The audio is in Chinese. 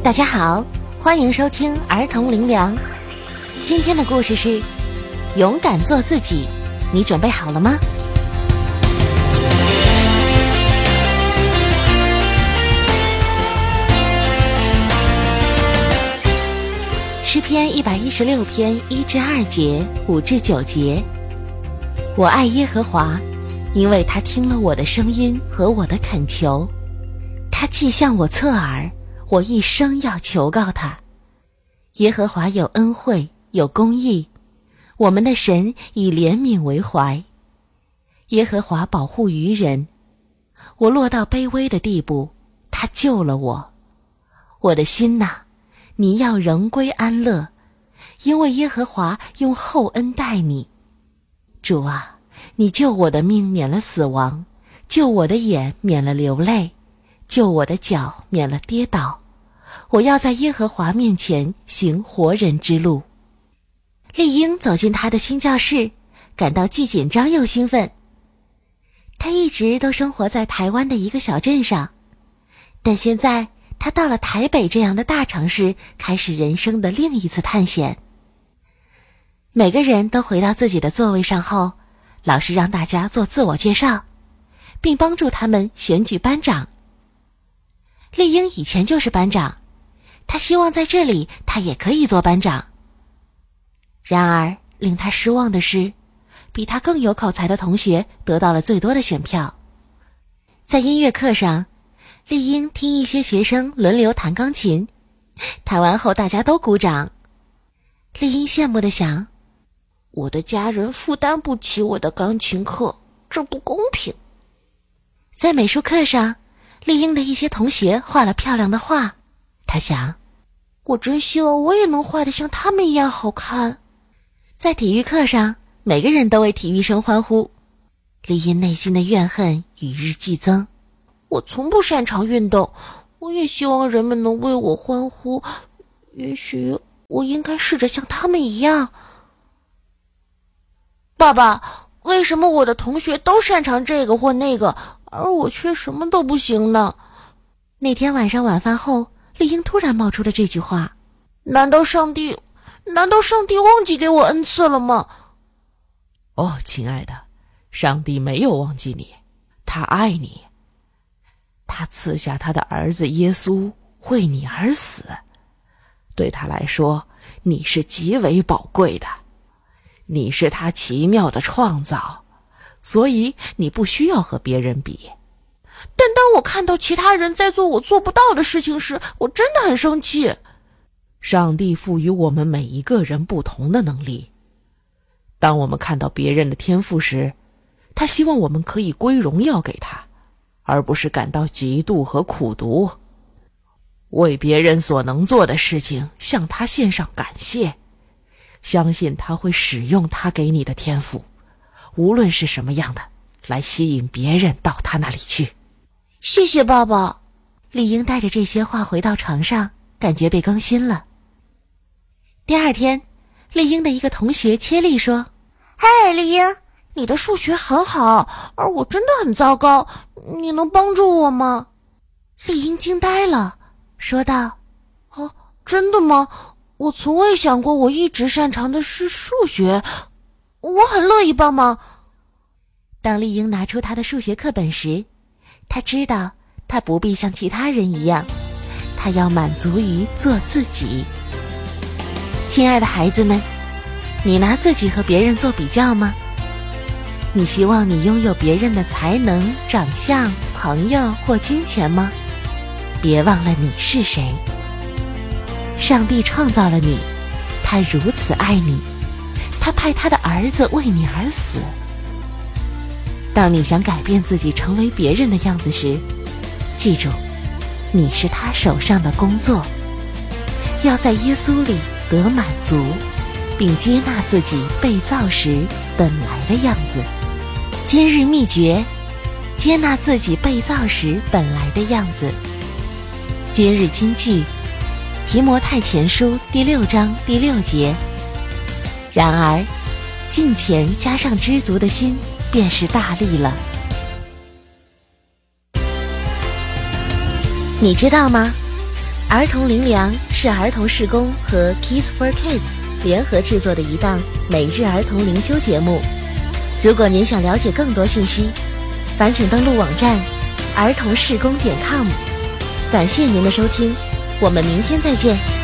大家好，欢迎收听儿童灵粮。今天的故事是勇敢做自己，你准备好了吗？诗篇116篇1至2节5至9节。我爱耶和华，因为他听了我的声音和我的恳求，他既向我侧耳，我一生要求告他。耶和华有恩惠，有公义，我们的神以怜悯为怀。耶和华保护愚人，我落到卑微的地步，他救了我。我的心哪，你要仍归安乐，因为耶和华用厚恩待你。主啊，你救我的命免了死亡，救我的眼免了流泪，救我的脚免了跌倒。我要在耶和华面前行活人之路。丽英走进她的新教室，感到既紧张又兴奋。她一直都生活在台湾的一个小镇上，但现在她到了台北这样的大城市，开始人生的另一次探险。每个人都回到自己的座位上后，老师让大家做自我介绍，并帮助他们选举班长。丽英以前就是班长，她希望在这里她也可以做班长。然而令她失望的是，比她更有口才的同学得到了最多的选票。在音乐课上，丽英听一些学生轮流弹钢琴，弹完后大家都鼓掌。丽英羡慕地想，我的家人负担不起我的钢琴课，这不公平。在美术课上，丽英的一些同学画了漂亮的画，她想，我真希望我也能画得像他们一样好看。在体育课上，每个人都为体育生欢呼。丽英内心的怨恨与日俱增，我从不擅长运动，我也希望人们能为我欢呼，也许我应该试着像他们一样。爸爸，为什么我的同学都擅长这个或那个，而我却什么都不行呢？那天晚上晚饭后，丽英突然冒出了这句话，难道上帝忘记给我恩赐了吗？ 哦，亲爱的，上帝没有忘记你，他爱你，他赐下他的儿子耶稣为你而死，对他来说，你是极为宝贵的，你是他奇妙的创造，所以你不需要和别人比。 但当我看到其他人在做我做不到的事情时，我真的很生气。 上帝赋予我们每一个人不同的能力。当我们看到别人的天赋时，他希望我们可以归荣耀给他，而不是感到嫉妒和苦毒。为别人所能做的事情向他献上感谢，相信他会使用他给你的天赋，无论是什么样的，来吸引别人到他那里去。 谢谢爸爸。丽英带着这些话回到床上，感觉被更新了。第二天，丽英的一个同学切利说，嗨，丽英，你的数学很好，而我真的很糟糕，你能帮助我吗？丽英惊呆了，说道，哦，真的吗？我从未想过我一直擅长的是数学，我很乐意帮忙。当丽英拿出她的数学课本时，她知道她不必像其他人一样，她要满足于做自己。亲爱的孩子们，你拿自己和别人做比较吗？你希望你拥有别人的才能、长相、朋友或金钱吗？别忘了你是谁。上帝创造了你，他如此爱你，他派他的儿子为你而死。当你想改变自己成为别人的样子时，记住，你是他手上的工作，要在耶稣里得满足，并接纳自己被造时本来的样子。今日秘诀，接纳自己被造时本来的样子。今日金句，提摩太前书第6章第6节。然而，敬虔加上知足的心，便是大利了。你知道吗？ 儿童灵粮是儿童事工和 Kids for Kids 联合制作的一档每日儿童灵修节目。如果您想了解更多信息，烦请登录网站儿童事工.com。感谢您的收听，我们明天再见。